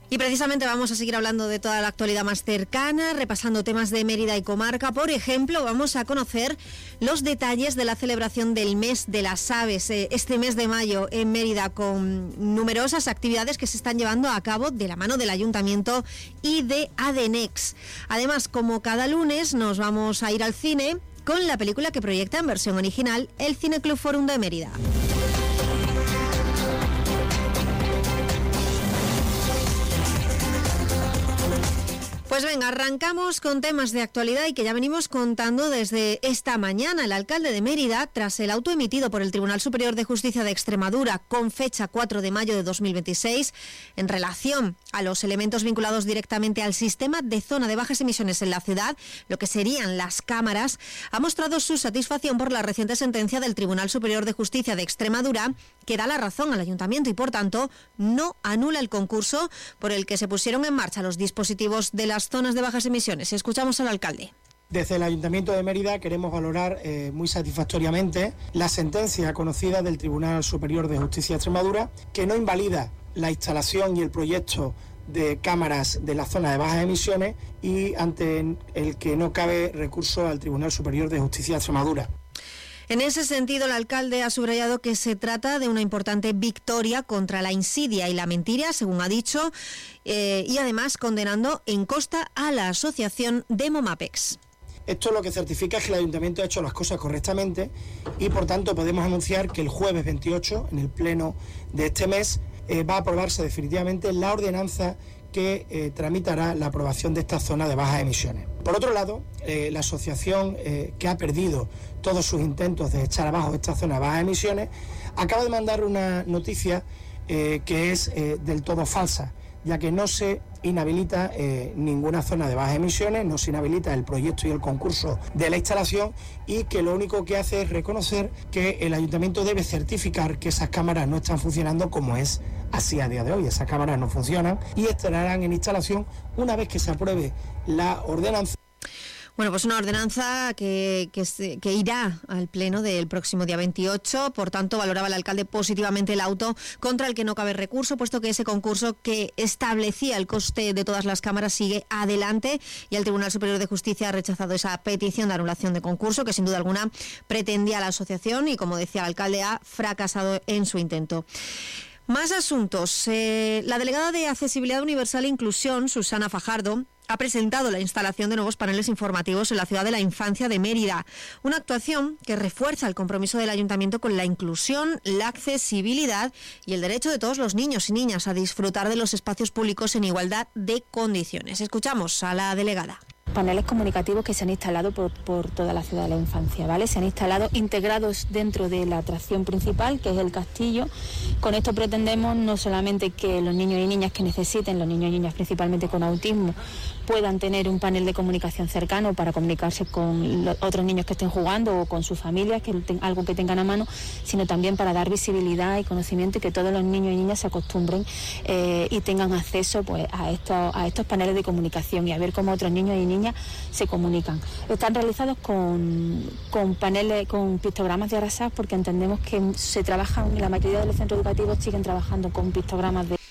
Y precisamente vamos a seguir hablando de toda la actualidad más cercana, repasando temas de Mérida y comarca. Por ejemplo, vamos a conocer los detalles de la celebración del mes de las aves, este mes de mayo en Mérida, con numerosas actividades que se están llevando a cabo de la mano del Ayuntamiento y de Adenex. Además, como cada lunes, nos vamos a ir al cine con la película que proyecta en versión original el Cineclub Forum de Mérida. Pues venga, arrancamos con temas de actualidad y que ya venimos contando desde esta mañana. El alcalde de Mérida, tras el auto emitido por el Tribunal Superior de Justicia de Extremadura con fecha 4 de mayo de 2026, en relación a los elementos vinculados directamente al sistema de zona de bajas emisiones en la ciudad, lo que serían las cámaras, ha mostrado su satisfacción por la reciente sentencia del Tribunal Superior de Justicia de Extremadura, que da la razón al ayuntamiento y, por tanto, no anula el concurso por el que se pusieron en marcha los dispositivos de las zonas de bajas emisiones. Escuchamos al alcalde. Desde el Ayuntamiento de Mérida queremos valorar muy satisfactoriamente la sentencia conocida del Tribunal Superior de Justicia de Extremadura, que no invalida la instalación y el proyecto de cámaras de la zona de bajas emisiones y ante el que no cabe recurso al Tribunal Superior de Justicia de Extremadura. En ese sentido, el alcalde ha subrayado que se trata de una importante victoria contra la insidia y la mentira, según ha dicho, y además condenando en costa a la asociación Demomapex. Esto lo que certifica es que el Ayuntamiento ha hecho las cosas correctamente y, por tanto, podemos anunciar que el jueves 28, en el pleno de este mes, va a aprobarse definitivamente la ordenanza que tramitará la aprobación de esta zona de bajas emisiones. Por otro lado, la asociación que ha perdido todos sus intentos de echar abajo esta zona de bajas emisiones acaba de mandar una noticia que es del todo falsa, ya que no se inhabilita ninguna zona de bajas emisiones, no se inhabilita el proyecto y el concurso de la instalación, y que lo único que hace es reconocer que el ayuntamiento debe certificar que esas cámaras no están funcionando como es así a día de hoy. Esas cámaras no funcionan y estarán en instalación una vez que se apruebe la ordenanza. Bueno, pues una ordenanza que irá al pleno del próximo día 28. Por tanto, valoraba el alcalde positivamente el auto contra el que no cabe recurso, puesto que ese concurso que establecía el coste de todas las cámaras sigue adelante y el Tribunal Superior de Justicia ha rechazado esa petición de anulación de concurso que sin duda alguna pretendía la asociación y, como decía el alcalde, ha fracasado en su intento. Más asuntos. La delegada de Accesibilidad Universal e Inclusión, Susana Fajardo, ha presentado la instalación de nuevos paneles informativos en la ciudad de la infancia de Mérida. Una actuación que refuerza el compromiso del ayuntamiento con la inclusión, la accesibilidad y el derecho de todos los niños y niñas a disfrutar de los espacios públicos en igualdad de condiciones. Escuchamos a la delegada. Paneles comunicativos que se han instalado por toda la ciudad de la infancia, ¿vale? Se han instalado integrados dentro de la atracción principal, que es el castillo. Con esto pretendemos no solamente que los niños y niñas que necesiten, los niños y niñas principalmente con autismo, puedan tener un panel de comunicación cercano para comunicarse con los otros niños que estén jugando o con sus familias, algo que tengan a mano, sino también para dar visibilidad y conocimiento y que todos los niños y niñas se acostumbren y tengan acceso pues a estos paneles de comunicación y a ver cómo otros niños y niñas se comunican. Están realizados con paneles, con pictogramas de Arasac, porque entendemos que se trabajan, la mayoría de los centros educativos siguen trabajando con pictogramas de...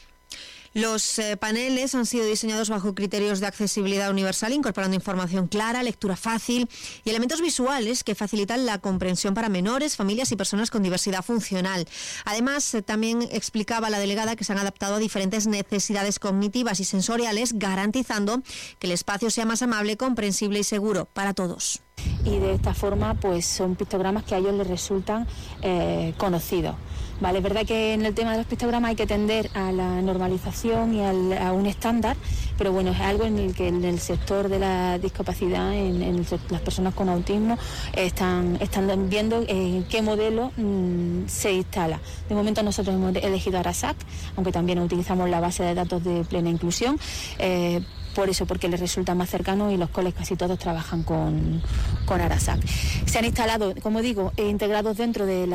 Los paneles han sido diseñados bajo criterios de accesibilidad universal, incorporando información clara, lectura fácil y elementos visuales que facilitan la comprensión para menores, familias y personas con diversidad funcional. Además, también explicaba la delegada que se han adaptado a diferentes necesidades cognitivas y sensoriales, garantizando que el espacio sea más amable, comprensible y seguro para todos. Y de esta forma, pues son pictogramas que a ellos les resultan conocidos. Vale, es verdad que en el tema de los pictogramas hay que tender a la normalización y a un estándar, pero bueno, es algo en el que en el sector de la discapacidad, las personas con autismo, están viendo en qué modelo se instala. De momento nosotros hemos elegido Arasac, aunque también utilizamos la base de datos de plena inclusión, por eso, porque les resulta más cercano y los coles casi todos trabajan con Arasac. Se han instalado, como digo, integrados dentro de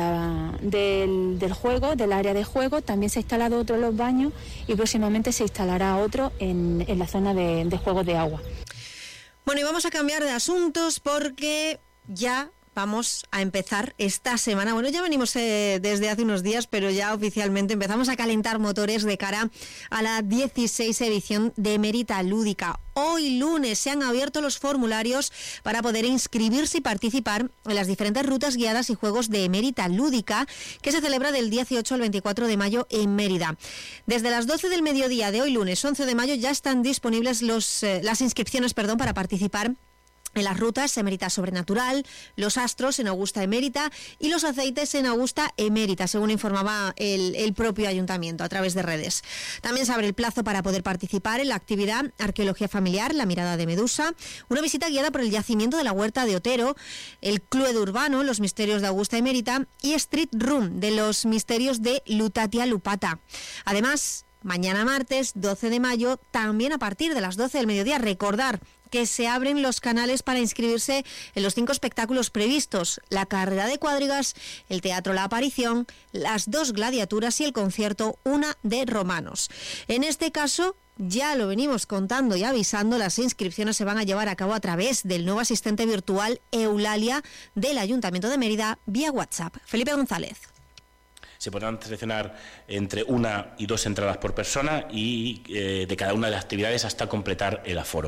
del juego, del área de juego. También se ha instalado otro en los baños y próximamente se instalará otro en la zona de juegos de agua. Bueno, y vamos a cambiar de asuntos porque ya vamos a empezar esta semana. Bueno, ya venimos desde hace unos días, pero ya oficialmente empezamos a calentar motores de cara a la 16 edición de Mérita Lúdica. Hoy lunes se han abierto los formularios para poder inscribirse y participar en las diferentes rutas guiadas y juegos de Mérita Lúdica, que se celebra del 18 al 24 de mayo en Mérida. Desde las 12 del mediodía de hoy lunes 11 de mayo ya están disponibles las inscripciones para participar en las rutas Emérita Sobrenatural, los astros en Augusta Emérita y los aceites en Augusta Emérita, según informaba el propio ayuntamiento a través de redes. También se abre el plazo para poder participar en la actividad Arqueología Familiar, La Mirada de Medusa, una visita guiada por el yacimiento de la Huerta de Otero, el Cluedo Urbano, los misterios de Augusta Emérita y Street Room de los misterios de Lutatia Lupata. Además, mañana martes 12 de mayo, también a partir de las 12 del mediodía, recordar que se abren los canales para inscribirse en los 5 espectáculos previstos: la carrera de cuadrigas, el teatro La Aparición, las 2 gladiaturas y el concierto Una de Romanos. En este caso, ya lo venimos contando y avisando, las inscripciones se van a llevar a cabo a través del nuevo asistente virtual Eulalia del Ayuntamiento de Mérida vía WhatsApp. Felipe González. Se podrán seleccionar entre 1 y 2 entradas por persona y de cada una de las actividades hasta completar el aforo.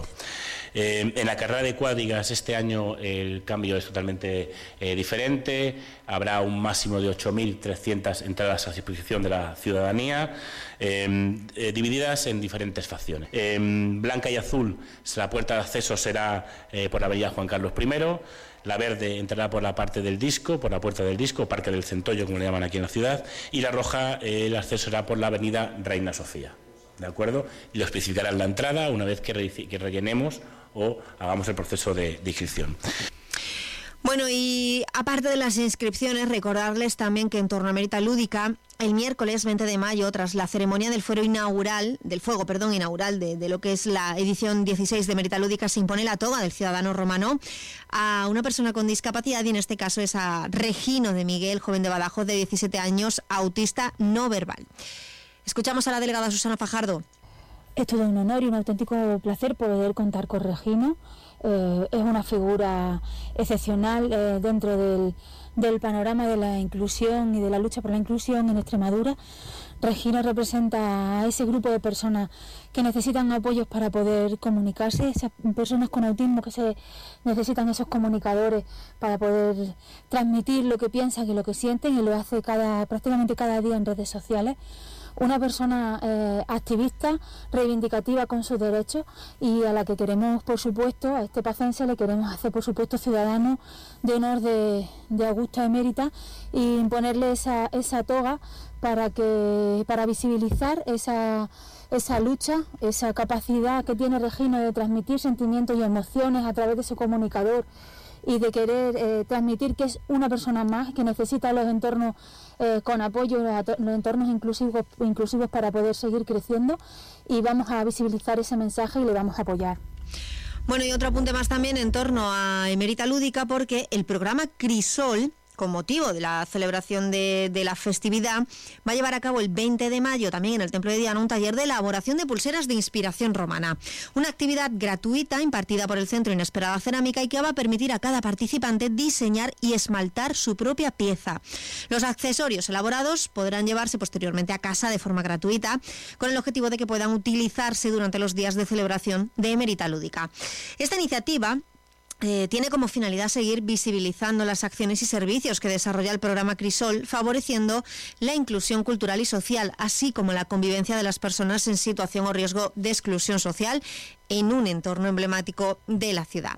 En la carrera de cuadrigas este año el cambio es totalmente diferente. Habrá un máximo de 8.300 entradas a disposición de la ciudadanía, divididas en diferentes facciones. Blanca y azul, la puerta de acceso será por la avenida Juan Carlos I. La verde entrará por la parte del disco, por la puerta del disco, Parque del Centollo, como le llaman aquí en la ciudad, y la roja, el acceso será por la avenida Reina Sofía, ¿de acuerdo? Y lo especificarán la entrada una vez que rellenemos o hagamos el proceso de inscripción. Bueno, y aparte de las inscripciones, recordarles también que en torno a Mérita Lúdica, el miércoles 20 de mayo, tras la ceremonia del fuego inaugural de lo que es la edición 16 de Mérita Lúdica, se impone la toga del ciudadano romano a una persona con discapacidad, y en este caso es a Regino de Miguel, joven de Badajoz de 17 años, autista no verbal. Escuchamos a la delegada Susana Fajardo. Es todo un honor y un auténtico placer poder contar con Regino. Es una figura excepcional dentro del panorama de la inclusión y de la lucha por la inclusión en Extremadura. Regino representa a ese grupo de personas que necesitan apoyos para poder comunicarse, esas personas con autismo que se necesitan esos comunicadores para poder transmitir lo que piensan y lo que sienten, y lo hace prácticamente cada día en redes sociales. Una persona activista, reivindicativa con sus derechos, y a la que queremos, por supuesto, a este pacense le queremos hacer, por supuesto, ciudadano de honor de Augusta Emérita, y imponerle esa toga para visibilizar esa lucha, esa capacidad que tiene Regino de transmitir sentimientos y emociones a través de su comunicador, y de querer transmitir que es una persona más que necesita los entornos con apoyo, los entornos inclusivos para poder seguir creciendo, y vamos a visibilizar ese mensaje y le vamos a apoyar. Bueno, y otro apunte más también en torno a Mérita Lúdica, porque el programa Crisol, con motivo de la celebración de la festividad, va a llevar a cabo el 20 de mayo también en el Templo de Diana un taller de elaboración de pulseras de inspiración romana. Una actividad gratuita impartida por el Centro Inesperada Cerámica, y que va a permitir a cada participante diseñar y esmaltar su propia pieza. Los accesorios elaborados podrán llevarse posteriormente a casa de forma gratuita, con el objetivo de que puedan utilizarse durante los días de celebración de Mérita Lúdica. Esta iniciativa tiene como finalidad seguir visibilizando las acciones y servicios que desarrolla el programa Crisol, favoreciendo la inclusión cultural y social, así como la convivencia de las personas en situación o riesgo de exclusión social en un entorno emblemático de la ciudad.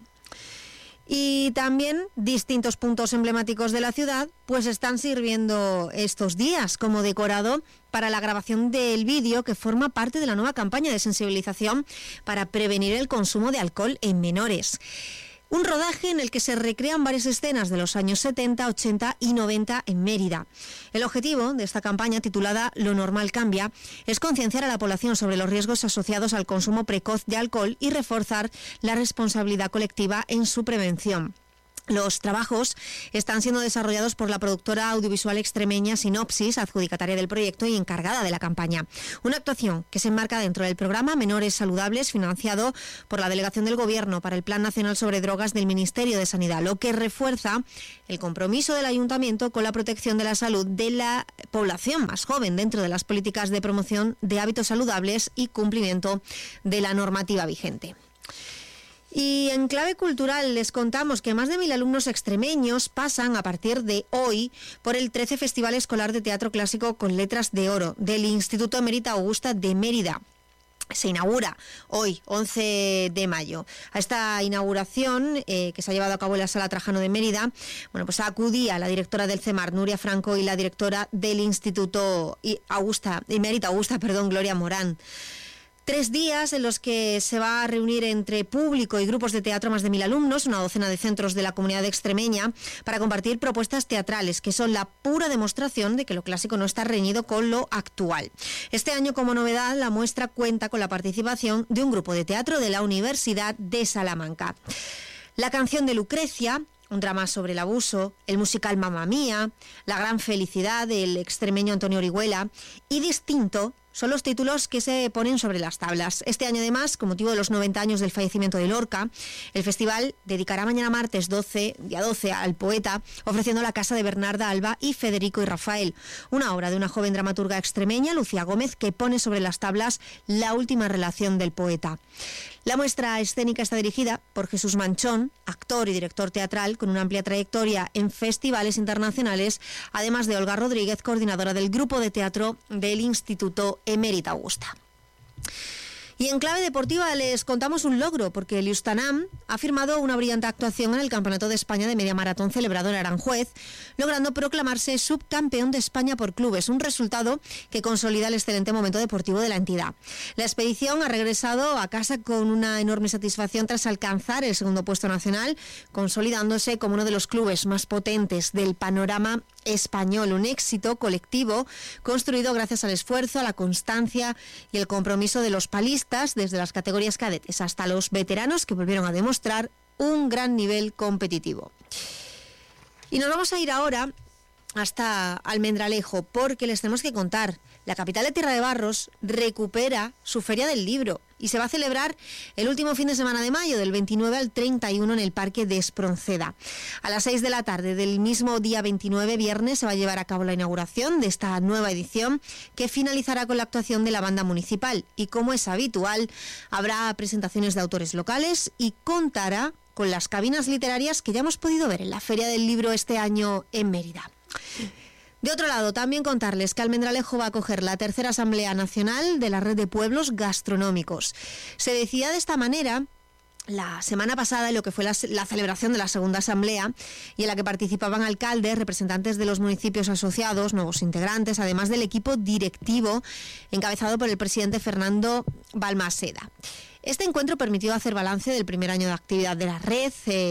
Y también distintos puntos emblemáticos de la ciudad pues están sirviendo estos días como decorado para la grabación del vídeo que forma parte de la nueva campaña de sensibilización para prevenir el consumo de alcohol en menores. Un rodaje en el que se recrean varias escenas de los años 70, 80 y 90 en Mérida. El objetivo de esta campaña, titulada Lo normal cambia, es concienciar a la población sobre los riesgos asociados al consumo precoz de alcohol y reforzar la responsabilidad colectiva en su prevención. Los trabajos están siendo desarrollados por la productora audiovisual extremeña Sinopsis, adjudicataria del proyecto y encargada de la campaña. Una actuación que se enmarca dentro del programa Menores Saludables, financiado por la Delegación del Gobierno para el Plan Nacional sobre Drogas del Ministerio de Sanidad, lo que refuerza el compromiso del Ayuntamiento con la protección de la salud de la población más joven dentro de las políticas de promoción de hábitos saludables y cumplimiento de la normativa vigente. Y en clave cultural les contamos que más de 1.000 alumnos extremeños pasan a partir de hoy por el 13 Festival Escolar de Teatro Clásico con Letras de Oro del Instituto Emérita Augusta de Mérida. Se inaugura hoy, 11 de mayo. A esta inauguración, que se ha llevado a cabo en la Sala Trajano de Mérida, pues acudía la directora del CEMAR, Nuria Franco, y la directora del Instituto Emérita Augusta, Gloria Morán. 3 días en los que se va a reunir entre público y grupos de teatro más de 1.000 alumnos, una docena de centros de la comunidad extremeña, para compartir propuestas teatrales que son la pura demostración de que lo clásico no está reñido con lo actual. Este año, como novedad, la muestra cuenta con la participación de un grupo de teatro de la Universidad de Salamanca. La canción de Lucrecia, un drama sobre el abuso, el musical Mamma Mía, La gran felicidad del extremeño Antonio Orihuela y Distinto son los títulos que se ponen sobre las tablas. Este año, además, con motivo de los 90 años del fallecimiento de Lorca, el festival dedicará mañana martes día 12 al poeta, ofreciendo La casa de Bernarda Alba y Federico y Rafael, una obra de una joven dramaturga extremeña, Lucía Gómez, que pone sobre las tablas la última relación del poeta. La muestra escénica está dirigida por Jesús Manchón, actor y director teatral con una amplia trayectoria en festivales internacionales, además de Olga Rodríguez, coordinadora del grupo de teatro del Instituto Emérita Augusta. Y en clave deportiva les contamos un logro, porque el Ustanam ha firmado una brillante actuación en el Campeonato de España de Media Maratón celebrado en Aranjuez, logrando proclamarse subcampeón de España por clubes, un resultado que consolida el excelente momento deportivo de la entidad. La expedición ha regresado a casa con una enorme satisfacción tras alcanzar el segundo puesto nacional, consolidándose como uno de los clubes más potentes del panorama español, un éxito colectivo construido gracias al esfuerzo, a la constancia y el compromiso de los palistas, desde las categorías cadetes hasta los veteranos, que volvieron a demostrar un gran nivel competitivo. Y nos vamos a ir ahora hasta Almendralejo, porque les tenemos que contar, la capital de Tierra de Barros recupera su Feria del Libro y se va a celebrar el último fin de semana de mayo, del 29 al 31, en el Parque de Espronceda. A las 6 de la tarde del mismo día 29, viernes, se va a llevar a cabo la inauguración de esta nueva edición, que finalizará con la actuación de la banda municipal. Y como es habitual, habrá presentaciones de autores locales y contará con las cabinas literarias que ya hemos podido ver en la Feria del Libro este año en Mérida. De otro lado, también contarles que Almendralejo va a acoger la tercera Asamblea Nacional de la Red de Pueblos Gastronómicos. Se decía de esta manera la semana pasada en lo que fue la celebración de la segunda asamblea, y en la que participaban alcaldes, representantes de los municipios asociados, nuevos integrantes, además del equipo directivo encabezado por el presidente Fernando Balmaseda. Este encuentro permitió hacer balance del primer año de actividad de la red,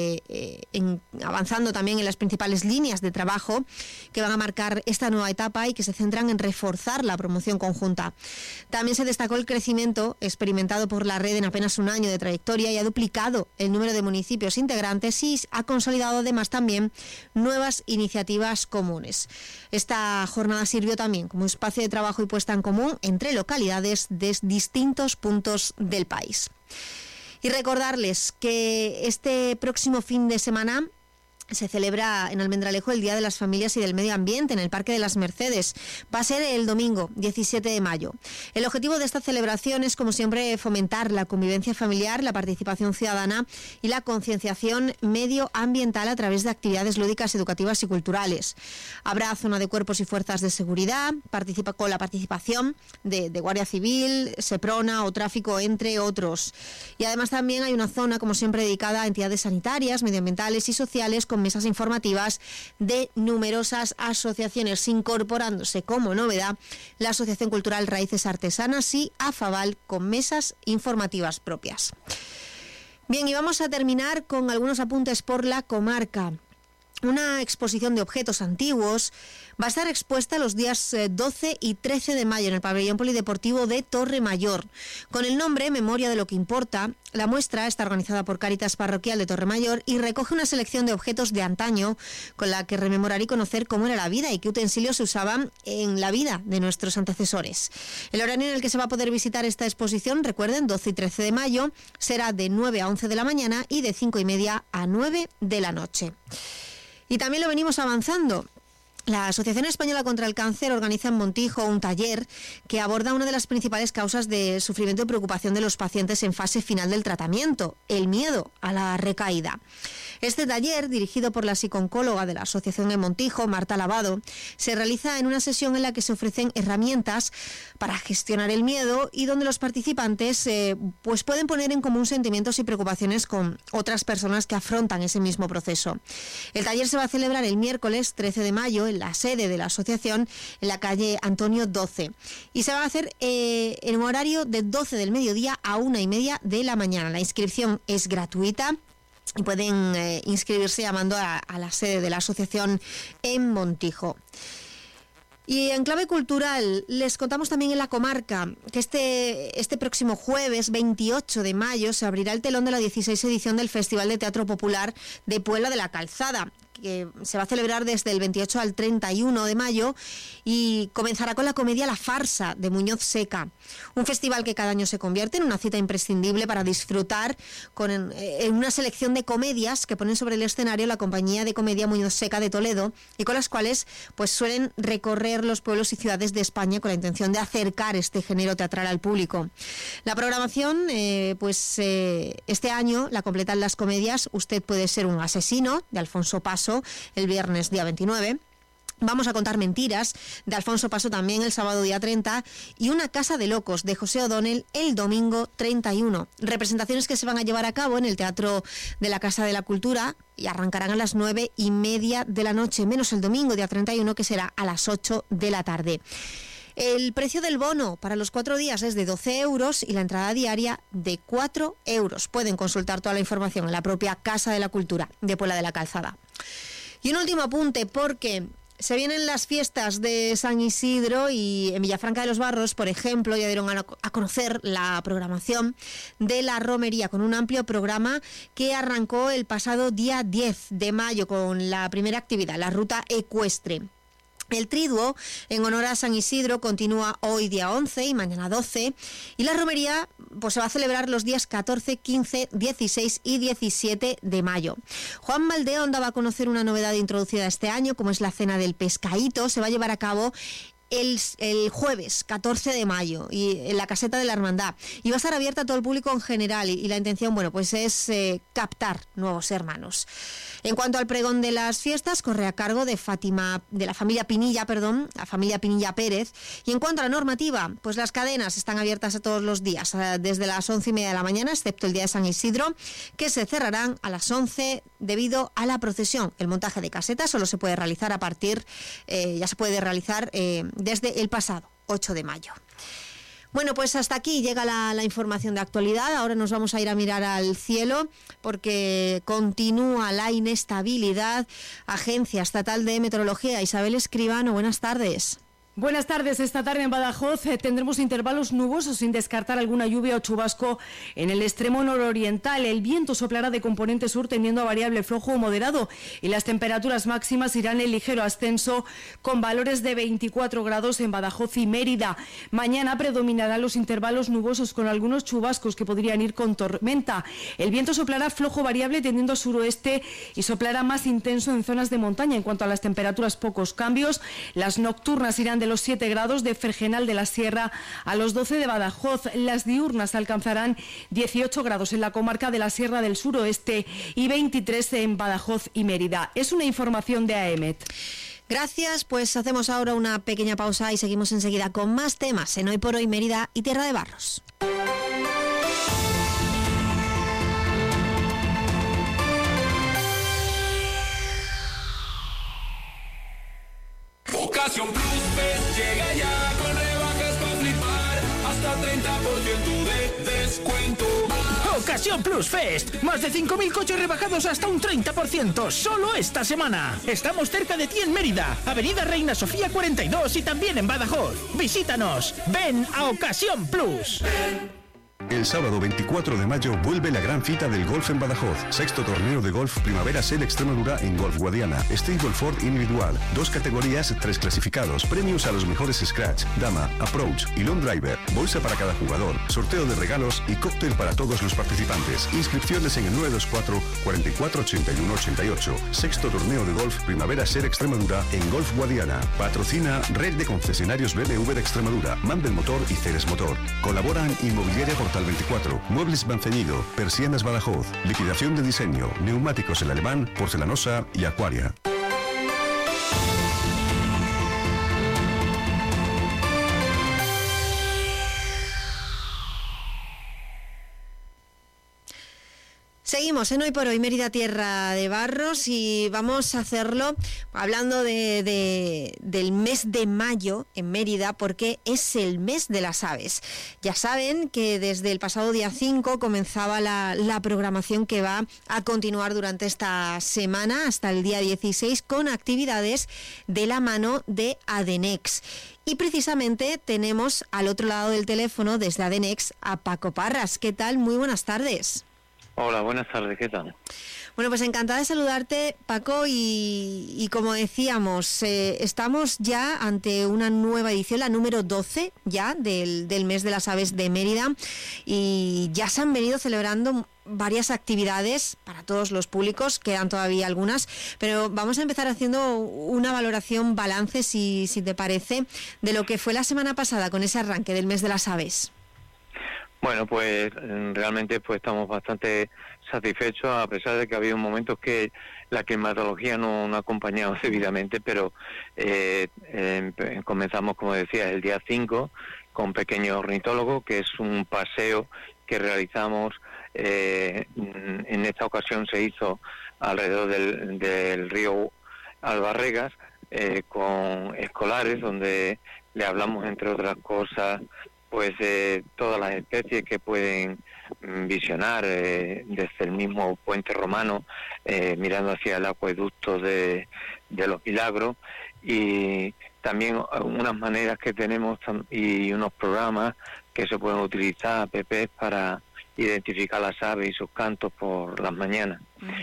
avanzando también en las principales líneas de trabajo que van a marcar esta nueva etapa y que se centran en reforzar la promoción conjunta. También se destacó el crecimiento experimentado por la red en apenas un año de trayectoria, y ha duplicado el número de municipios integrantes y ha consolidado además también nuevas iniciativas comunes. Esta jornada sirvió también como espacio de trabajo y puesta en común entre localidades de distintos puntos del país. Y recordarles que este próximo fin de semana se celebra en Almendralejo el Día de las Familias y del Medio Ambiente en el Parque de las Mercedes. Va a ser el domingo 17 de mayo. El objetivo de esta celebración es, como siempre, fomentar la convivencia familiar, la participación ciudadana y la concienciación medioambiental a través de actividades lúdicas, educativas y culturales. Habrá zona de cuerpos y fuerzas de seguridad, con la participación de Guardia Civil, Seprona o Tráfico, entre otros. Y además también hay una zona, como siempre, dedicada a entidades sanitarias, medioambientales y sociales, con mesas informativas de numerosas asociaciones, incorporándose como novedad la Asociación Cultural Raíces Artesanas y AFAVAL, con mesas informativas propias. Bien, y vamos a terminar con algunos apuntes por la comarca. una exposición de objetos antiguos va a estar expuesta los días 12 y 13 de mayo en el pabellón polideportivo de Torremayor. Con el nombre Memoria de lo que importa, la muestra está organizada por Cáritas Parroquial de Torremayor y recoge una selección de objetos de antaño con la que rememorar y conocer cómo era la vida y qué utensilios se usaban en la vida de nuestros antecesores. El horario en el que se va a poder visitar esta exposición, recuerden, 12 y 13 de mayo, será de 9 a 11 de la mañana y de 5:30 a 9 de la noche. Y también lo venimos avanzando. La Asociación Española contra el Cáncer organiza en Montijo un taller que aborda una de las principales causas de sufrimiento y preocupación de los pacientes en fase final del tratamiento, el miedo a la recaída. Este taller, dirigido por la psicooncóloga de la Asociación en Montijo, Marta Lavado, se realiza en una sesión en la que se ofrecen herramientas para gestionar el miedo y donde los participantes pues pueden poner en común sentimientos y preocupaciones con otras personas que afrontan ese mismo proceso. El taller se va a celebrar el miércoles 13 de mayo en la sede de la asociación, en la calle Antonio 12. Y se va a hacer en un horario de 12 del mediodía a 1:30 de la mañana. La inscripción es gratuita y pueden inscribirse llamando a la sede de la asociación en Montijo. Y en clave cultural, les contamos también en la comarca que este próximo jueves 28 de mayo se abrirá el telón de la 16ª edición del Festival de Teatro Popular de Puebla de la Calzada, que se va a celebrar desde el 28 al 31 de mayo y comenzará con la comedia La Farsa de Muñoz Seca, un festival que cada año se convierte en una cita imprescindible para disfrutar en una selección de comedias que ponen sobre el escenario la compañía de comedia Muñoz Seca de Toledo y con las cuales pues suelen recorrer los pueblos y ciudades de España con la intención de acercar este género teatral al público. La programación, este año la completan las comedias Usted puede ser un asesino, de Alfonso Paso, el viernes día 29. Vamos a contar mentiras, de Alfonso Paso también el sábado día 30, y Una casa de locos, de José O'Donnell, el domingo 31. Representaciones que se van a llevar a cabo en el Teatro de la Casa de la Cultura y arrancarán a las 9:30 de la noche, menos el domingo día 31, que será a las 8 de la tarde. El precio del bono para los 4 días es de 12 euros y la entrada diaria de 4 euros. Pueden consultar toda la información en la propia Casa de la Cultura de Puebla de la Calzada. Y un último apunte, porque se vienen las fiestas de San Isidro y en Villafranca de los Barros, por ejemplo, ya dieron a conocer la programación de la romería con un amplio programa que arrancó el pasado día 10 de mayo con la primera actividad, la ruta ecuestre. El triduo en honor a San Isidro continúa hoy día 11 y mañana 12 y la romería pues se va a celebrar los días 14, 15, 16 y 17 de mayo. Juan Valdeón daba a conocer una novedad introducida este año, como es la cena del pescadito. Se va a llevar a cabo el jueves 14 de mayo y en la caseta de la Hermandad y va a estar abierta a todo el público en general y la intención pues es captar nuevos hermanos. En cuanto al pregón de las fiestas, corre a cargo de la familia Pinilla Pérez. Y en cuanto a la normativa, pues las cadenas están abiertas a todos los días, desde las 11:30 de la mañana, excepto el día de San Isidro, que se cerrarán a las 11 debido a la procesión. El montaje de casetas solo se puede realizar desde el pasado 8 de mayo. Bueno, pues hasta aquí llega la información de actualidad. Ahora nos vamos a ir a mirar al cielo porque continúa la inestabilidad. Agencia Estatal de Meteorología, Isabel Escribano, buenas tardes. Buenas tardes. Esta tarde en Badajoz tendremos intervalos nubosos sin descartar alguna lluvia o chubasco en el extremo nororiental. El viento soplará de componente sur tendiendo a variable flojo o moderado y las temperaturas máximas irán en ligero ascenso con valores de 24 grados en Badajoz y Mérida. Mañana predominarán los intervalos nubosos con algunos chubascos que podrían ir con tormenta. El viento soplará flojo variable tendiendo a suroeste y soplará más intenso en zonas de montaña. En cuanto a las temperaturas, pocos cambios. Las nocturnas irán de los 7 grados de Fergenal de la Sierra a los 12 de Badajoz. Las diurnas alcanzarán 18 grados en la comarca de la Sierra del Suroeste y 23 en Badajoz y Mérida. Es una información de AEMET. Gracias, pues hacemos ahora una pequeña pausa y seguimos enseguida con más temas en Hoy por Hoy Mérida y Tierra de Barros. Ocasión Plus llega ya con rebajas para flipar, hasta 30% de descuento. Ocasión Plus Fest. Más de 5.000 coches rebajados hasta un 30%. Solo esta semana. Estamos cerca de ti en Mérida, Avenida Reina Sofía 42 y también en Badajoz. Visítanos. Ven a Ocasión Plus. El sábado 24 de mayo vuelve la gran cita del golf en Badajoz. 6º torneo de golf Primavera Ser Extremadura en Golf Guadiana. Stable Ford individual. 2 categorías, 3 clasificados. Premios a los mejores scratch, dama, approach y long driver. Bolsa para cada jugador. Sorteo de regalos y cóctel para todos los participantes. Inscripciones en el 924 44 81 88. 6º torneo de golf Primavera Ser Extremadura en Golf Guadiana. Patrocina Red de Concesionarios BMW de Extremadura, Mandel Motor y Ceres Motor. Colaboran Inmobiliaria Portal 24, Muebles Banceñido, Persianas Badajoz, liquidación de diseño, neumáticos El Alemán, Porcelanosa y Aquaria. Seguimos en Hoy por Hoy, Mérida Tierra de Barros, y vamos a hacerlo hablando del mes de mayo en Mérida, porque es el mes de las aves. Ya saben que desde el pasado día 5 comenzaba la programación que va a continuar durante esta semana hasta el día 16 con actividades de la mano de Adenex. Y precisamente tenemos al otro lado del teléfono desde Adenex a Paco Parras. ¿Qué tal? Muy buenas tardes. Hola, buenas tardes, ¿qué tal? Bueno, pues encantada de saludarte, Paco, y como decíamos, estamos ya ante una nueva edición, la número 12 ya del mes de las aves de Mérida, y ya se han venido celebrando varias actividades para todos los públicos, quedan todavía algunas, pero vamos a empezar haciendo una valoración, balance, si te parece, de lo que fue la semana pasada con ese arranque del mes de las aves. Bueno, pues realmente pues estamos bastante satisfechos, a pesar de que ha habido momentos que la climatología no ha acompañado debidamente, pero comenzamos, como decía, el día 5 con Pequeño Ornitólogo, que es un paseo que realizamos. En esta ocasión se hizo alrededor del río Albarregas con escolares, donde le hablamos, entre otras cosas, pues todas las especies que pueden visionar desde el mismo puente romano, mirando hacia el acueducto de los Milagros, y también unas maneras que tenemos y unos programas que se pueden utilizar, apps, para identificar las aves y sus cantos por las mañanas.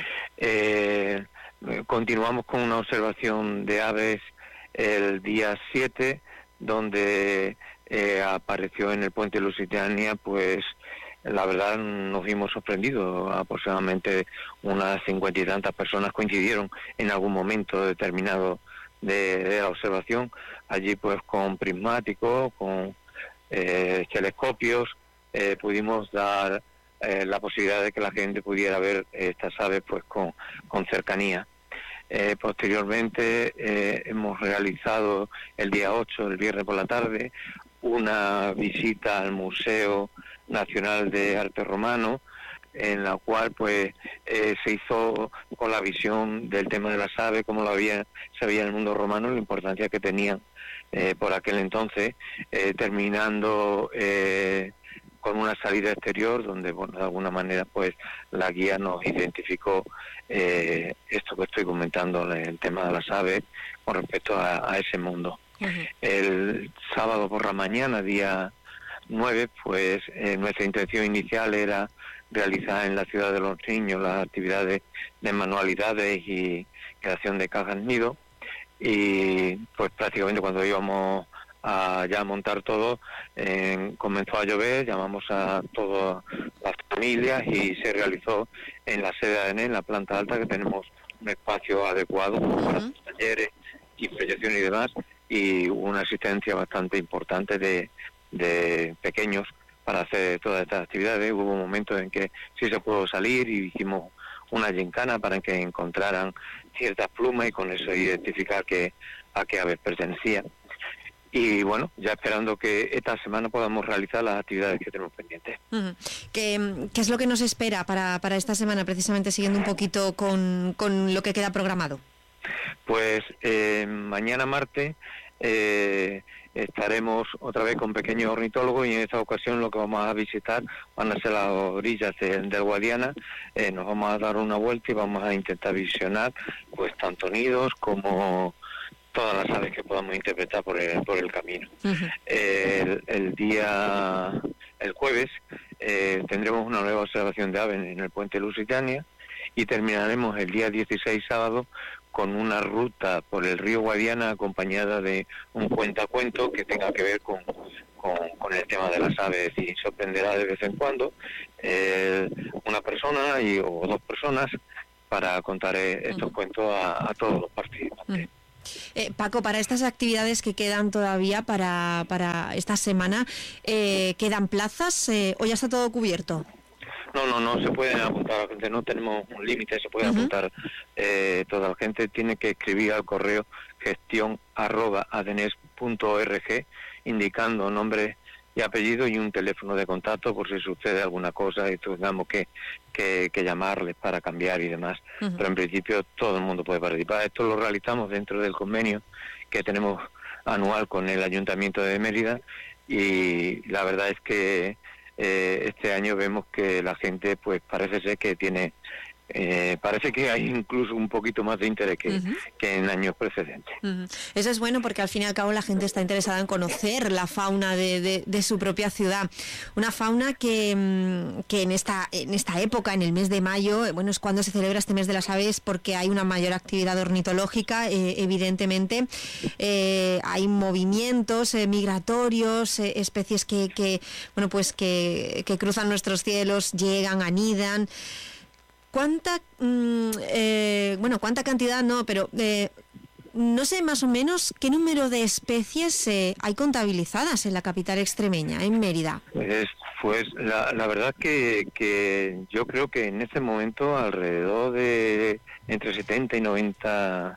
Continuamos con una observación de aves el día 7, donde apareció en el puente Lusitania, pues la verdad nos vimos sorprendidos. Aproximadamente unas 50 y tantas personas coincidieron en algún momento determinado de la observación, allí pues con prismáticos, con telescopios, pudimos dar la posibilidad de que la gente pudiera ver estas aves pues con cercanía. Posteriormente hemos realizado el día 8, el viernes por la tarde, una visita al Museo Nacional de Arte Romano, en la cual pues se hizo con la visión del tema de las aves, como se veía en el mundo romano, la importancia que tenían por aquel entonces, terminando con una salida exterior donde, bueno, de alguna manera pues la guía nos identificó esto que estoy comentando, el tema de las aves con respecto a ese mundo. El sábado por la mañana, día 9, pues nuestra intención inicial era realizar en la ciudad de los niños las actividades de manualidades y creación de cajas nido, y pues prácticamente cuando íbamos a ya montar todo, comenzó a llover, llamamos a todas las familias y se realizó en la sede de ADN, en la planta alta, que tenemos un espacio adecuado para talleres y proyección y demás, y una asistencia bastante importante de pequeños para hacer todas estas actividades. Hubo momentos en que sí se pudo salir y hicimos una gincana para que encontraran ciertas plumas y con eso identificar a qué aves pertenecían. Y bueno, ya esperando que esta semana podamos realizar las actividades que tenemos pendientes. ¿Qué es lo que nos espera para esta semana, precisamente siguiendo un poquito con lo que queda programado? Pues mañana martes estaremos otra vez con pequeños ornitólogos, y en esta ocasión lo que vamos a visitar van a ser las orillas del Guadiana. Nos vamos a dar una vuelta y vamos a intentar visionar pues tanto nidos como todas las aves que podamos interpretar por el camino. Uh-huh. El jueves tendremos una nueva observación de aves en el puente Lusitania, y terminaremos el día 16, sábado, con una ruta por el río Guadiana acompañada de un cuentacuento que tenga que ver con el tema de las aves, y sorprenderá de vez en cuando una persona o dos personas para contar estos cuentos a todos los participantes. Paco, para estas actividades que quedan todavía para esta semana, ¿quedan plazas o ya está todo cubierto? No se pueden apuntar la gente, no tenemos un límite, se puede apuntar toda la gente. Tiene que escribir al correo gestión@adenes.org indicando nombre y apellido y un teléfono de contacto por si sucede alguna cosa y tengamos que llamarles para cambiar y demás. Pero en principio todo el mundo puede participar. Esto lo realizamos dentro del convenio que tenemos anual con el Ayuntamiento de Mérida, y la verdad es que este año vemos que la gente pues parece ser que tiene parece que hay incluso un poquito más de interés que en años precedentes. Eso es bueno, porque al fin y al cabo la gente está interesada en conocer la fauna de su propia ciudad. Una fauna que en esta época, en el mes de mayo, es cuando se celebra este mes de las aves, porque hay una mayor actividad ornitológica, evidentemente. Hay movimientos migratorios, especies que cruzan nuestros cielos, llegan, anidan. ¿Cuánta cantidad no? Pero no sé más o menos qué número de especies hay contabilizadas en la capital extremeña, en Mérida. Pues la verdad que yo creo que en este momento alrededor de entre 70 y 90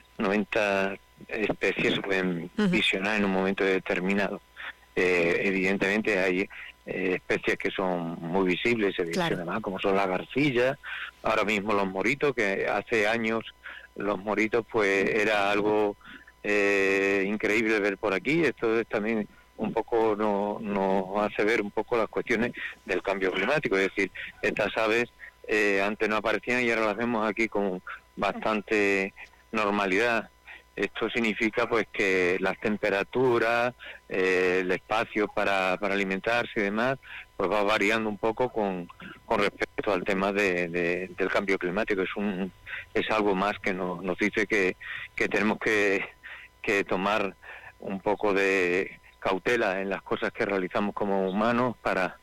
especies se pueden visionar en un momento determinado. Evidentemente hay especies que son muy visibles, además, como son las garcillas, ahora mismo los moritos, que hace años los moritos pues era algo increíble ver por aquí. Esto es también un poco nos hace ver un poco las cuestiones del cambio climático, es decir, estas aves antes no aparecían y ahora las vemos aquí con bastante normalidad. Esto significa pues que las temperaturas, el espacio para alimentarse y demás, pues va variando un poco con respecto al tema del cambio climático. Es algo más que nos dice que tenemos que tomar un poco de cautela en las cosas que realizamos como humanos para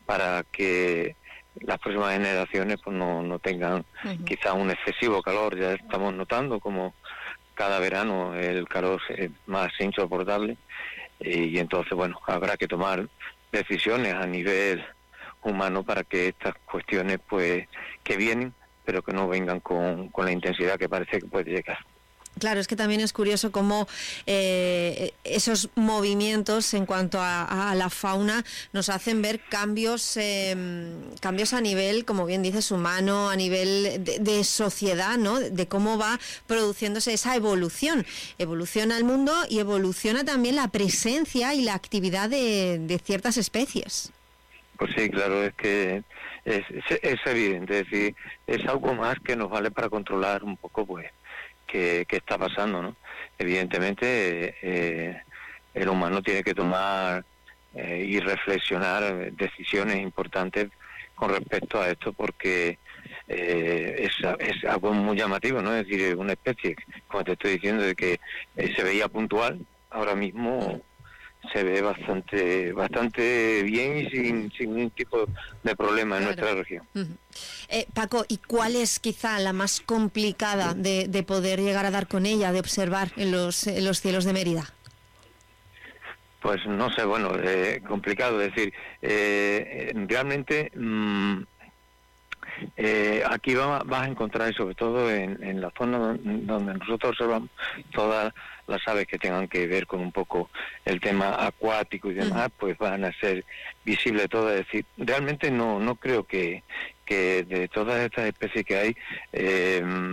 que las próximas generaciones pues no tengan quizá un excesivo calor. Ya estamos notando como cada verano el calor es más insoportable, y entonces habrá que tomar decisiones a nivel humano para que estas cuestiones pues que vienen, pero que no vengan con la intensidad que parece que puede llegar. Claro, es que también es curioso cómo esos movimientos en cuanto a la fauna nos hacen ver cambios a nivel, como bien dices, humano, a nivel de sociedad, ¿no? De cómo va produciéndose esa evolución. Evoluciona el mundo y evoluciona también la presencia y la actividad de ciertas especies. Pues sí, claro, es que es evidente, es decir, es algo más que nos vale para controlar un poco pues qué está pasando, ¿no? Evidentemente el humano tiene que tomar y reflexionar decisiones importantes con respecto a esto, porque es algo muy llamativo, ¿no? Es decir, una especie, como te estoy diciendo, de que se veía puntual, ahora mismo se ve bastante bien y sin ningún tipo de problema en nuestra región. Paco, ¿y cuál es quizá la más complicada de poder llegar a dar con ella, de observar en los cielos de Mérida? Pues no sé, complicado, es decir, realmente aquí vas a encontrar, sobre todo en la zona donde nosotros observamos, todas las aves que tengan que ver con un poco el tema acuático y demás, pues van a ser visibles todas. Es decir, realmente no creo que de todas estas especies que hay,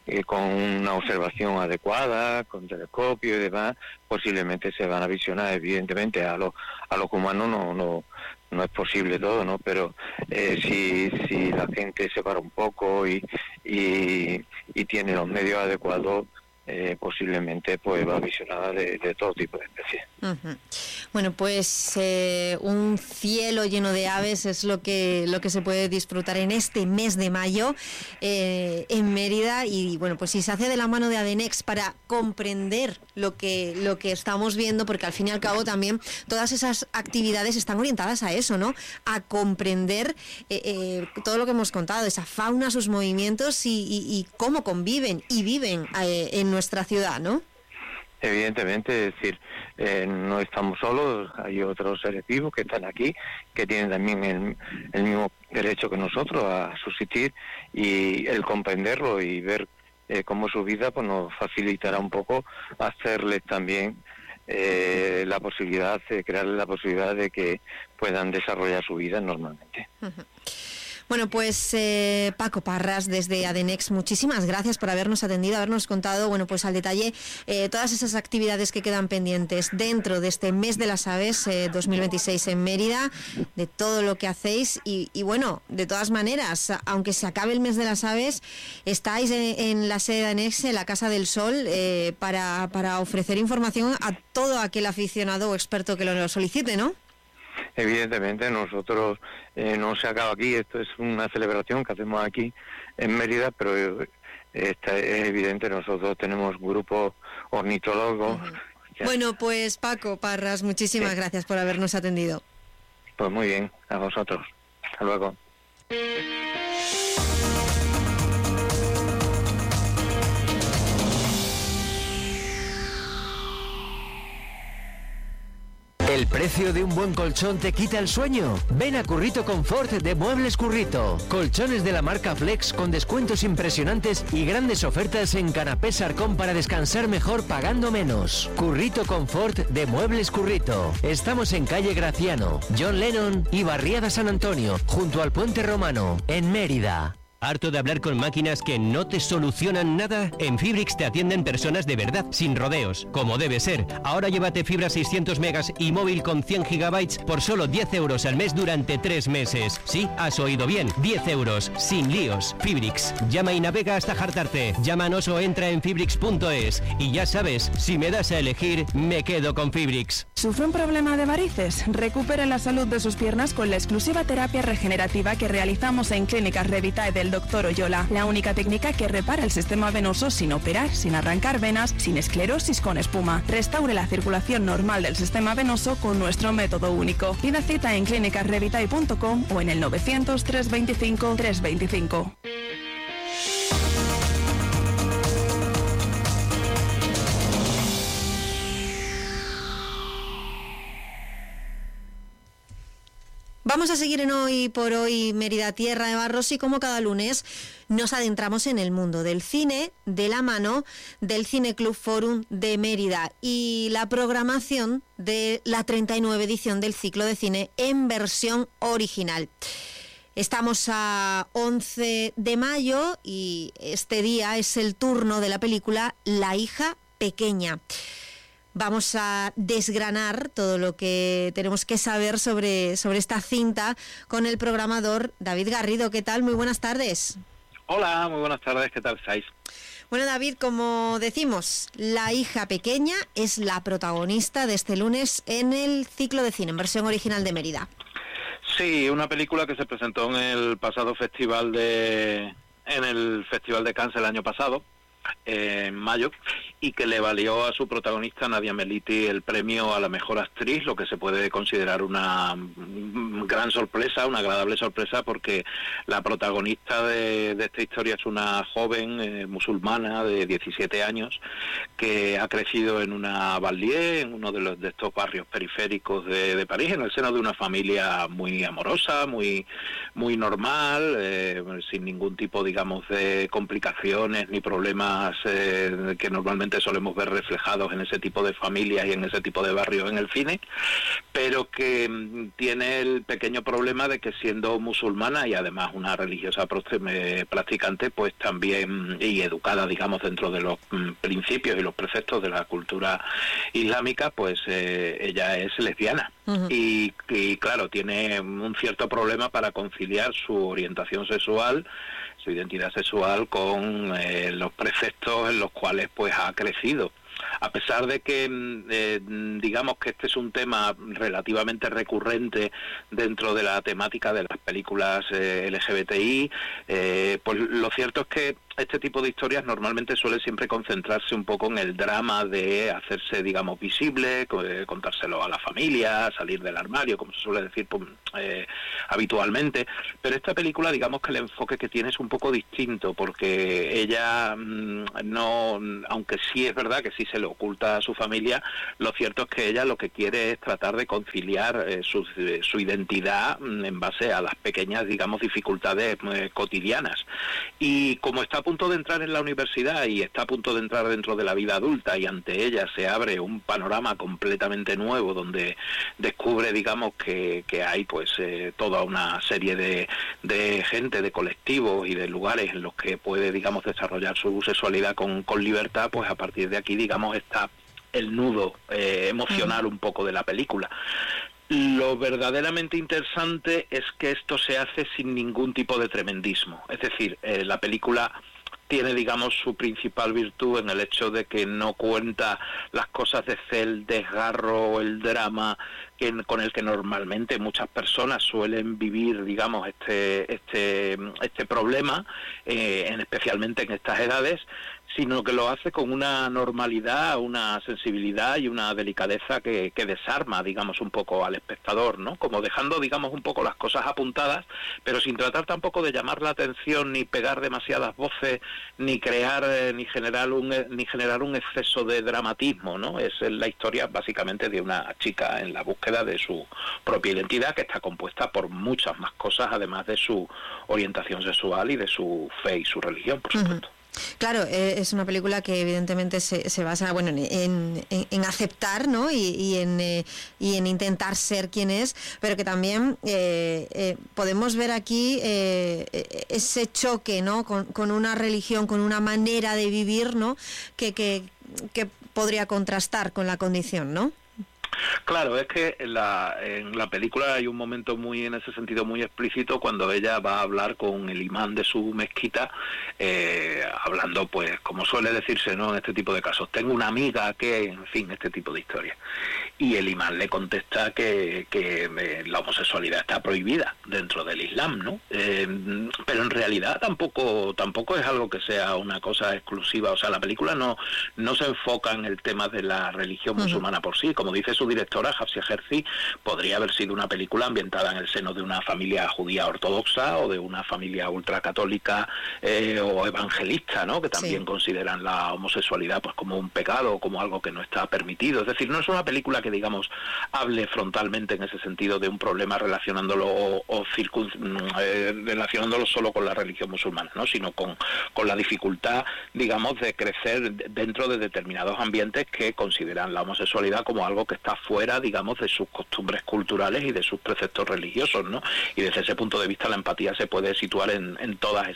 con una observación adecuada, con telescopio y demás, posiblemente se van a visionar. Evidentemente a los humanos no es posible todo, ¿no? Pero si la gente se para un poco y tiene los medios adecuados, posiblemente pues va visionada de todo tipo de especies. Uh-huh. Bueno, pues un cielo lleno de aves es lo que se puede disfrutar en este mes de mayo en Mérida, y bueno, pues si se hace de la mano de ADENEX para comprender lo que estamos viendo, porque al fin y al cabo también todas esas actividades están orientadas a eso, ¿no? A comprender todo lo que hemos contado, esa fauna, sus movimientos y cómo conviven y viven en nuestra ciudad, ¿no? Evidentemente, es decir, no estamos solos, hay otros seres vivos que están aquí, que tienen también el mismo derecho que nosotros a subsistir, y el comprenderlo y ver cómo su vida pues nos facilitará un poco hacerles también la posibilidad, crearles la posibilidad de que puedan desarrollar su vida normalmente. Uh-huh. Bueno, pues Paco Parras, desde ADENEX, muchísimas gracias por habernos atendido, habernos contado, bueno, pues al detalle todas esas actividades que quedan pendientes dentro de este mes de las aves 2026 en Mérida, de todo lo que hacéis y bueno, de todas maneras, aunque se acabe el mes de las aves, estáis en la sede de ADENEX, en la Casa del Sol, para ofrecer información a todo aquel aficionado o experto que lo solicite, ¿no? Evidentemente, nosotros no se acaba aquí, esto es una celebración que hacemos aquí en Mérida, pero es evidente, nosotros tenemos grupos ornitólogos. Uh-huh. Bueno, pues Paco Parras, muchísimas gracias por habernos atendido. Pues muy bien, a vosotros. Hasta luego. ¿El precio de un buen colchón te quita el sueño? Ven a Currito Confort de Muebles Currito. Colchones de la marca Flex con descuentos impresionantes y grandes ofertas en canapés Arcón para descansar mejor pagando menos. Currito Confort de Muebles Currito. Estamos en calle Graciano, John Lennon y Barriada San Antonio, junto al Puente Romano, en Mérida. ¿Harto de hablar con máquinas que no te solucionan nada? En Fibrix te atienden personas de verdad, sin rodeos, como debe ser. Ahora llévate fibra 600 megas y móvil con 100 gigabytes por solo 10 euros al mes durante 3 meses. Sí, has oído bien, 10 euros, sin líos. Fibrix, llama y navega hasta hartarte. Llámanos o entra en fibrix.es. Y ya sabes, si me das a elegir, me quedo con Fibrix. ¿Sufre un problema de varices? Recupere la salud de sus piernas con la exclusiva terapia regenerativa que realizamos en Clínicas Revitae del Dr. Oyola. La única técnica que repara el sistema venoso sin operar, sin arrancar venas, sin esclerosis con espuma. Restaure la circulación normal del sistema venoso con nuestro método único. Pida cita en clínicasrevitae.com o en el 900 325 325. Vamos a seguir en Hoy por Hoy Mérida Tierra de Barros, y como cada lunes nos adentramos en el mundo del cine de la mano del Cine Club Forum de Mérida y la programación de la 39 edición del ciclo de cine en versión original. Estamos a 11 de mayo y este día es el turno de la película La hija pequeña. Vamos a desgranar todo lo que tenemos que saber sobre esta cinta con el programador David Garrido. ¿Qué tal? Muy buenas tardes. Hola, muy buenas tardes. ¿Qué tal estáis? Bueno, David, como decimos, La hija pequeña es la protagonista de este lunes en el ciclo de cine, en versión original de Mérida. Sí, una película que se presentó en el pasado festival en el Festival de Cannes el año pasado, en mayo, y que le valió a su protagonista Nadia Meliti el premio a la mejor actriz, lo que se puede considerar una gran sorpresa, una agradable sorpresa, porque la protagonista de esta historia es una joven musulmana de 17 años que ha crecido en una banlieue, en uno de estos barrios periféricos de París, en el seno de una familia muy amorosa, muy normal, sin ningún tipo, digamos, de complicaciones ni problemas problemas que normalmente solemos ver reflejados en ese tipo de familias y en ese tipo de barrios en el cine, pero que tiene el pequeño problema de que siendo musulmana y además una religiosa practicante, pues también, y educada, digamos, dentro de los principios y los preceptos de la cultura islámica, pues ella es lesbiana. Y claro, tiene un cierto problema para conciliar su orientación sexual, su identidad sexual, con los preceptos en los cuales pues ha crecido. A pesar de que digamos que este es un tema relativamente recurrente dentro de la temática de las películas LGBTI, pues lo cierto es que este tipo de historias normalmente suele siempre concentrarse un poco en el drama de hacerse, digamos, visible, contárselo a la familia, salir del armario, como se suele decir habitualmente. Pero esta película, digamos que el enfoque que tiene es un poco distinto, porque ella no, aunque sí es verdad que sí se le oculta a su familia, lo cierto es que ella lo que quiere es tratar de conciliar su identidad en base a las pequeñas, digamos, dificultades cotidianas. Y como está a punto de entrar en la universidad y está a punto de entrar dentro de la vida adulta, y ante ella se abre un panorama completamente nuevo donde descubre, digamos, que hay pues toda una serie de gente, de colectivos y de lugares en los que puede, digamos, desarrollar su sexualidad con libertad, pues a partir de aquí, digamos, está el nudo emocional un poco de la película. Lo verdaderamente interesante es que esto se hace sin ningún tipo de tremendismo. Es decir, la película tiene, digamos, su principal virtud en el hecho de que no cuenta las cosas desde el desgarro o el drama con el que normalmente muchas personas suelen vivir, digamos, este problema, especialmente en estas edades, sino que lo hace con una normalidad, una sensibilidad y una delicadeza que desarma, digamos, un poco al espectador, ¿no? Como dejando, digamos, un poco las cosas apuntadas, pero sin tratar tampoco de llamar la atención, ni pegar demasiadas voces, ni crear, ni generar un exceso de dramatismo, ¿no? Es la historia, básicamente, de una chica en la búsqueda de su propia identidad, que está compuesta por muchas más cosas, además de su orientación sexual y de su fe y su religión, por supuesto. Claro, es una película que evidentemente se basa, bueno, en aceptar, ¿no? y en intentar ser quien es, pero que también podemos ver aquí ese choque, ¿no? Con una religión, con una manera de vivir, ¿no? que podría contrastar con la condición, ¿no? Claro, es que en la película hay un momento muy, en ese sentido, muy explícito cuando ella va a hablar con el imán de su mezquita, hablando, pues, como suele decirse, ¿no? En este tipo de casos, tengo una amiga que, en fin, este tipo de historias. Y el imán le contesta que la homosexualidad está prohibida dentro del Islam, ¿no? Pero en realidad tampoco es algo que sea una cosa exclusiva. O sea, la película no se enfoca en el tema de la religión musulmana por sí. Como dice su directora, Hafsia Herzi, podría haber sido una película ambientada en el seno de una familia judía ortodoxa o de una familia ultracatólica o evangelista, ¿no? Que también consideran la homosexualidad pues como un pecado, como algo que no está permitido. Es decir, no es una película que, digamos, hable frontalmente en ese sentido de un problema relacionándolo relacionándolo solo con la religión musulmana, ¿no? Sino con la dificultad, digamos, de crecer dentro de determinados ambientes que consideran la homosexualidad como algo que está fuera, digamos, de sus costumbres culturales y de sus preceptos religiosos, ¿no? Y desde ese punto de vista la empatía se puede situar en todas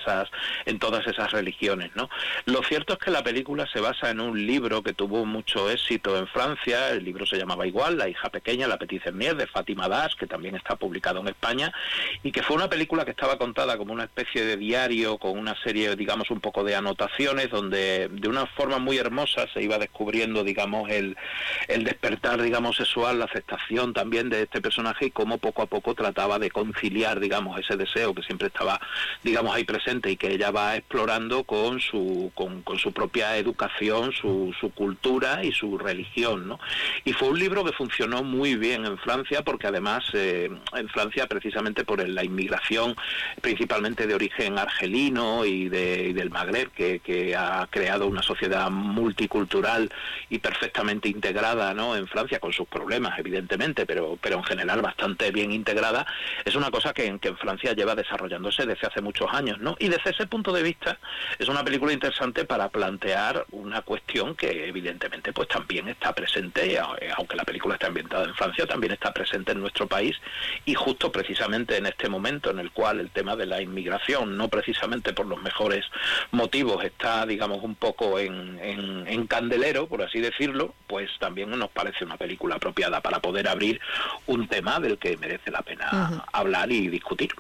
esas religiones, ¿no? Lo cierto es que la película se basa en un libro que tuvo mucho éxito en Francia. El libro se llamaba igual, La hija pequeña, La Petite Sœur, de Fátima Das, que también está publicado en España, y que fue una película que estaba contada como una especie de diario, con una serie, digamos, un poco de anotaciones, donde de una forma muy hermosa se iba descubriendo, digamos, el despertar, digamos, sexual, la aceptación también de este personaje, y cómo poco a poco trataba de conciliar, digamos, ese deseo que siempre estaba, digamos, ahí presente, y que ella va explorando con su propia educación, su cultura y su religión, ¿no? Y fue un libro que funcionó muy bien en Francia, porque además en Francia, precisamente por la inmigración principalmente de origen argelino y del Magreb, que ha creado una sociedad multicultural y perfectamente integrada, ¿no? En Francia, con sus problemas, evidentemente, pero en general bastante bien integrada. Es una cosa que en Francia lleva desarrollándose desde hace muchos años, ¿no? Y desde ese punto de vista es una película interesante para plantear una cuestión que evidentemente pues también está presente, aunque la película está ambientada en Francia, también está presente en nuestro país, y justo precisamente en este momento en el cual el tema de la inmigración, no precisamente por los mejores motivos, está, digamos, un poco en candelero, por así decirlo, pues también nos parece una película apropiada para poder abrir un tema del que merece la pena hablar y discutir.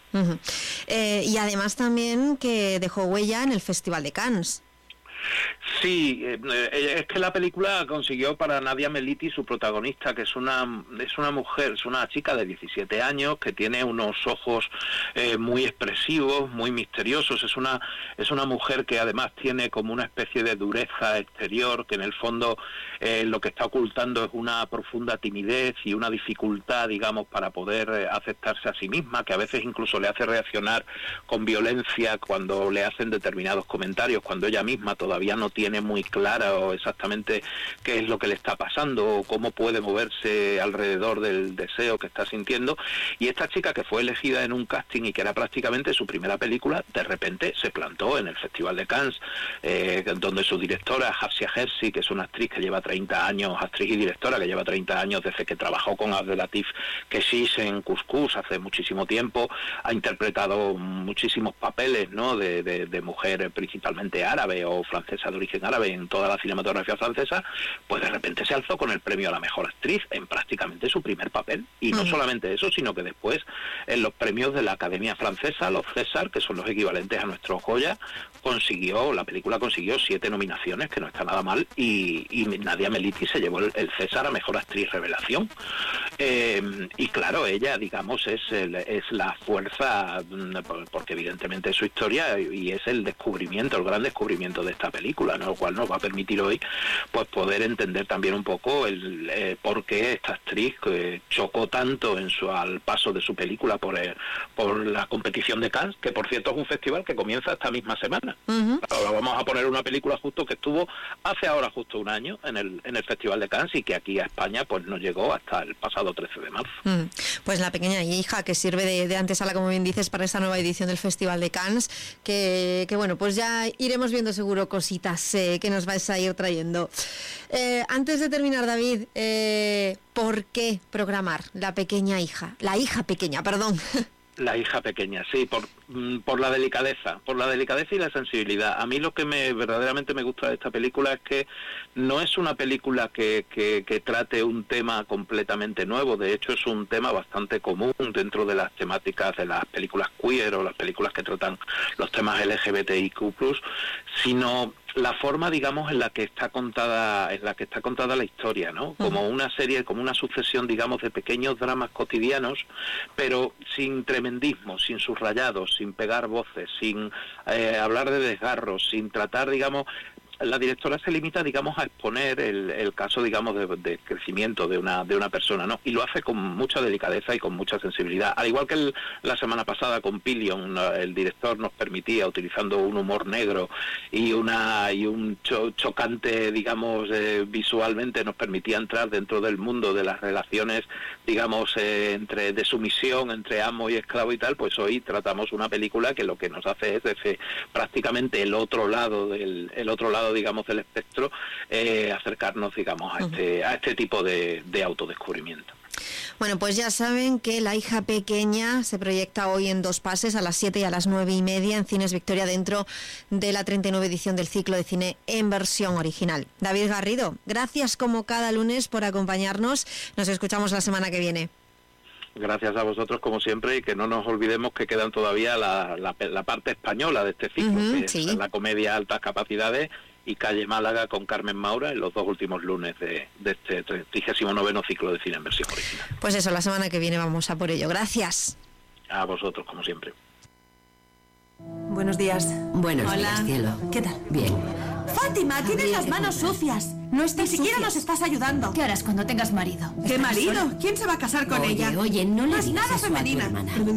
Y además también que dejó huella en el Festival de Cannes. Sí, es que la película consiguió para Nadia Meliti, su protagonista, que es una mujer, es una chica de 17 años que tiene unos ojos muy expresivos, muy misteriosos. Es una mujer que además tiene como una especie de dureza exterior, que en el fondo lo que está ocultando es una profunda timidez y una dificultad, digamos, para poder aceptarse a sí misma, que a veces incluso le hace reaccionar con violencia cuando le hacen determinados comentarios, cuando ella misma todavía no tiene muy claro exactamente qué es lo que le está pasando o cómo puede moverse alrededor del deseo que está sintiendo. Y esta chica, que fue elegida en un casting y que era prácticamente su primera película, de repente se plantó en el Festival de Cannes, donde su directora, Hafsia Hersi, que es una actriz que lleva 30 años, actriz y directora que lleva 30 años desde que trabajó con Abdelatif Kechiche en Couscous hace muchísimo tiempo, ha interpretado muchísimos papeles, ¿no?, de mujer principalmente árabe o francesa de origen árabe en toda la cinematografía francesa, pues de repente se alzó con el premio a la mejor actriz en prácticamente su primer papel. Y no solamente eso, sino que después en los premios de la Academia Francesa, los César, que son los equivalentes a nuestros Goya, la película consiguió 7 nominaciones, que no está nada mal, y Nadia Meliti se llevó el César a mejor actriz revelación. Y claro, ella, digamos, es la fuerza, porque evidentemente es su historia y es el gran descubrimiento de esta película, ¿no?, lo cual nos va a permitir hoy pues poder entender también un poco por qué esta actriz chocó tanto al paso de su película por la competición de Cannes, que por cierto es un festival que comienza esta misma semana. Ahora vamos a poner una película justo que estuvo hace ahora justo un año en el Festival de Cannes y que aquí a España pues no llegó hasta el pasado 13 de marzo. Pues La pequeña hija, que sirve de antesala, como bien dices, para esta nueva edición del Festival de Cannes, que bueno, pues ya iremos viendo seguro cositas que nos vais a ir trayendo. Antes de terminar, David, ¿por qué programar La pequeña hija? La hija pequeña, perdón. La hija pequeña, sí, por la delicadeza y la sensibilidad. A mí lo que verdaderamente me gusta de esta película es que no es una película que trate un tema completamente nuevo. De hecho, es un tema bastante común dentro de las temáticas de las películas queer o las películas que tratan los temas LGBTIQ+, sino la forma, digamos, en la que está contada la historia, ¿no? Como una serie, como una sucesión, digamos, de pequeños dramas cotidianos, pero sin tremendismo, sin subrayados, sin pegar voces, sin hablar de desgarros, sin tratar, digamos. La directora se limita, digamos, a exponer el caso, digamos, de crecimiento de una persona, ¿no? Y lo hace con mucha delicadeza y con mucha sensibilidad. Al igual que la semana pasada con Pillion, el director nos permitía, utilizando un humor negro y un chocante, digamos, visualmente, nos permitía entrar dentro del mundo de las relaciones, digamos, de sumisión entre amo y esclavo y tal. Pues hoy tratamos una película que lo que nos hace es desde prácticamente el otro lado, digamos, del espectro, acercarnos, digamos, a este tipo de autodescubrimiento. Bueno, pues ya saben que La hija pequeña se proyecta hoy en 2 pases, a las 7 y a las 9:30 en Cines Victoria, dentro de la 39 edición del ciclo de cine en versión original. David Garrido, gracias como cada lunes por acompañarnos. Nos escuchamos la semana que viene. Gracias a vosotros, como siempre, y que no nos olvidemos que quedan todavía la parte española de este ciclo, que es la comedia Altas Capacidades y Calle Málaga con Carmen Maura en los 2 últimos lunes de este 39º ciclo de cine en versión original. Pues eso, la semana que viene vamos a por ello. Gracias. A vosotros, como siempre. Buenos días. Buenos días, cielo. ¿Qué tal? Bien. Fátima, tienes las manos sucias. No estás Ni siquiera sucias. nos estás ayudando. ¿Qué harás cuando tengas marido? ¿Qué marido? ¿Quién se va a casar con ella? Oye, no le es digas nada eso femenina. a tu hermana.